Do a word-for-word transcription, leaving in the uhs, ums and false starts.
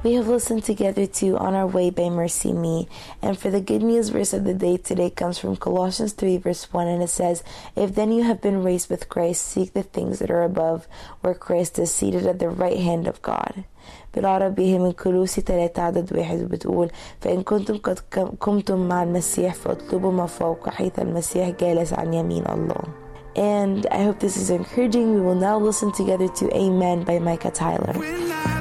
We have listened together to On Our Way by Mercy Me, and for the good news verse of the day today comes from Colossians three verse one, and it says, "If then you have been raised with Christ, seek the things that are above, where Christ is seated at the right hand of God." بالعربي من كولوسي ثلاثة عدد واحد بتقول فإن كنتم قد قمتم مع المسيح فاطلبوا ما فوق حيث المسيح جالس عن يمين الله. And I hope this is encouraging. We will now listen together to Amen by Micah Tyler.